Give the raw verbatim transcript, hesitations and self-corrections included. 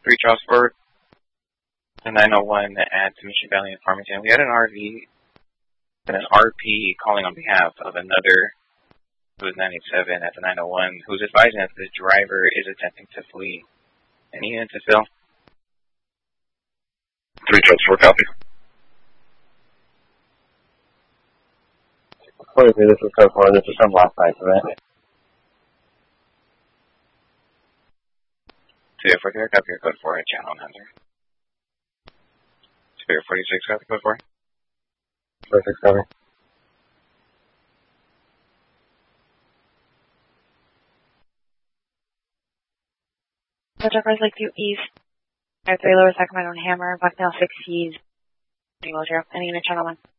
three Charles Ford, the nine oh one at Mission Valley in Farmington. We had an R V and an R P calling on behalf of another who was nine eighty-seven at the nine oh one, who's advising that the driver is attempting to flee. Any unit to fill? three Charles Ford, copy. forty-three, this is code four. This is from last night's event. Spirit forty-three, copy your code four at Channel Hunter. Spirit forty-six, copy code four. forty-six, copy. Enterprise Lakeview East, three Lower Sacramento and Hammer, Bucknell six East, Any unit channel one.